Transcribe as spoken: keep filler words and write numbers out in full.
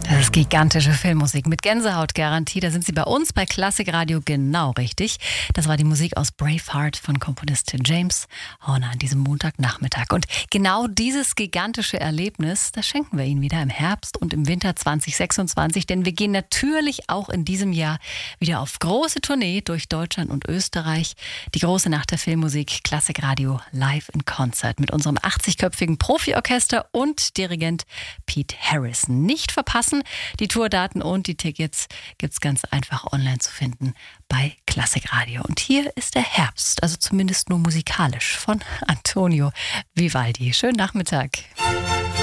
Das ist gigantische Filmmusik mit Gänsehautgarantie. Da sind Sie bei uns bei Klassik Radio genau richtig. Das war die Musik aus Braveheart von Komponist James Horner an diesem Montagnachmittag. Und genau dieses gigantische Erlebnis, das schenken wir Ihnen wieder im Herbst und im Winter zwanzig sechsundzwanzig. Denn wir gehen natürlich auch in diesem Jahr wieder auf große Tournee durch Deutschland und Österreich. Die große Nacht der Filmmusik, Klassik Radio live in Konzert mit unserem achtzigköpfigen Profiorchester und Dirigent Pete Harrison. Nicht verpassen. Die Tourdaten und die Tickets gibt's ganz einfach online zu finden bei Klassik Radio. Und hier ist der Herbst, also zumindest nur musikalisch, von Antonio Vivaldi. Schönen Nachmittag.